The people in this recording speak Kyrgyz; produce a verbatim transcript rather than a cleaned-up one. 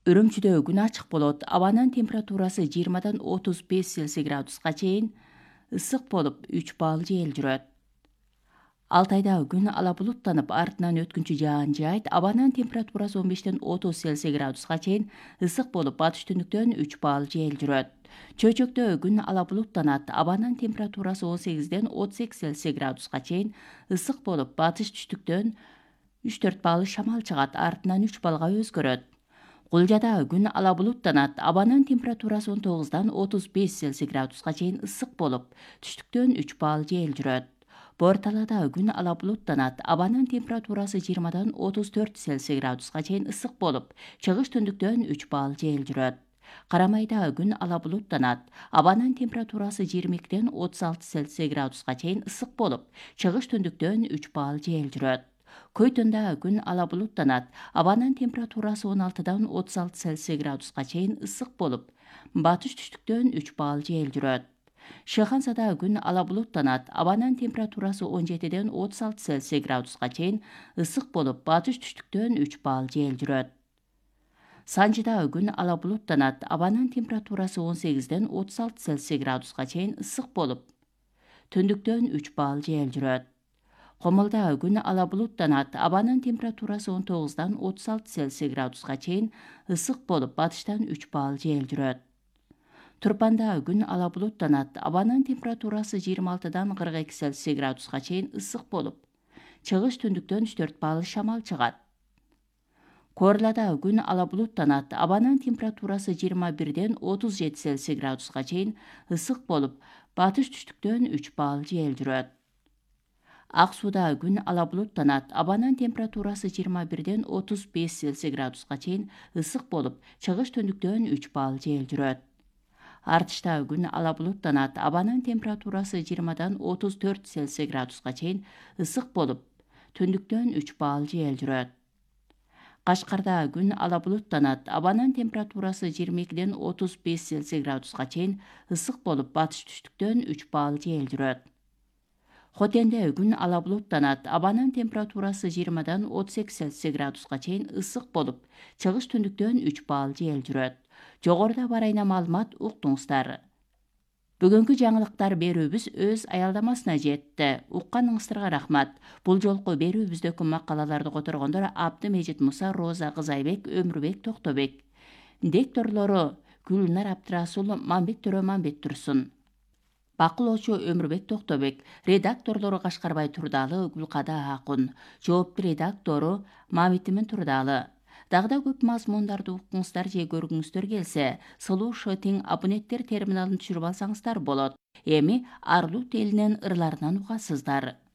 Үрүмчүдө күн ачык болот. Абанын температурасы жыйырмадан отуз беш Цельсий градуска чейин ысык болуп, үч балл жел жүрөт. Алтайда күн ала булуттанып, артынан өткүнчү жаан жаайт. Абанын температурасы он бештен отуз Цельсий градуска чейин ысык болуп, батыш түндүктөн үч балл жел жүрөт. Чөйчөктө күн ала булуттанат. Абанын температурасы он сегизден отуз эки Цельсий градуска чейин ысык болуп, батыш түштүктөн үч төрт балл шамал чыгат, артынан үч баллга өзгөрөт. Кулжада күн ала булуттанат. Абанын температурасы он тогуздан отуз беш Цельсий градуска чейин ысык болуп, түштүктөн үч балл жел жүрөт. Борталада күн ала булуттанат. Абанын температурасы жыйырмадан отуз төрт Цельсий градуска чейин ысык болуп, чыгыш түндүктөн үч балл жел жүрөт. Карамайда күн ала булуттанат. Абанын температурасы жыйырма экиден отуз алты Цельсий градуска чейин ысык болуп, чыгыш түндүктөн үч балл жел жүрөт. Көйтүндө күн ала булуттанат. Абанын температурасы он алтыдан отуз алты Цельсий градуска чейин ысык болуп, батыш түштүктөн үч балл жел жүрөт. Шыхансада күн ала булуттанат. Абанын температурасы он жетиден отуз алты Цельсий градуска чейин ысык болуп, батыш түштүктөн үч балл жел жүрөт. Санжыда күн ала булуттанат. Абанын температурасы он сегизден отуз алты Цельсий градуска чейин ысык болуп, түндүктөн үч балл жел жүрөт. Комулда күн ала булуттанат. Абанын температурасы он тогуздан отуз алты Цельсий градуска чейин ысык болуп, батыштан үч балл жел жүрөт. Турпанда күн ала булуттанат. Абанын температурасы жыйырма алтыдан кырк эки Цельсий градуска чейин ысык болуп, чыгыш түндүктөн үч төрт балл шамал чыгат. Корлада күн ала булуттанат. Абанын температурасы жыйырма бирден отуз жети Цельсий градуска чейин ысык болуп, батыш түштүктөн үч балл жел жүрөт. Ак сууда күн ала булуттанат. Абанын температурасы жыйырма бирден отуз беш Цельсий градуска чейин ысык болуп, чыгыш түндүктөн үч балл жел жүрөт. Артышта күн ала булуттанат. Абанын температурасы жыйырмадан отуз төрт Цельсий градуска чейин ысык болуп, түндүктөн үч балл жел жүрөт. Кашкарда күн ала булуттанат. Абанын температурасы жыйырма экиден отуз беш Цельсий градуска чейин ысык болуп, батыш түштүктөн үч балл жел жүрөт. Хотенде күн ала булуттанат. Абанын температурасы жыйырмадан отуз эки Цельсий градуска чейин ысык болуп, чыгыш түндүктөн үч балл жел жүрөт. Жогоруда бар айна маалымат уктуңуздар. Бүгүнкү жаңылыктар берүүбүз өз аялдамасына жетти. Укканыңыздарга рахмат. Бул жолку берүүбүздөгү макалаларды которгондор Абдымежит Муса, Роза Кызайбек, Өмүрбек Токтобек. Дикторлору Гүлнар Абдрасул, Мамбет Төрөманбет Турсун. Бакылоочу Өмүрбек Токтобек. Редакторлору Кашкарбай Турдалы, Гүлкада Акун. Жоопту редактору Мамитимин Турдалы. Дагы да көп мазмундарды укуңуздар же көргүңүздөр келсе, Сулуу Шотинг абоненттер терминалын түшүрүп алсаңыздар болот. Эми Арлут элинин ырларынан угасыздар.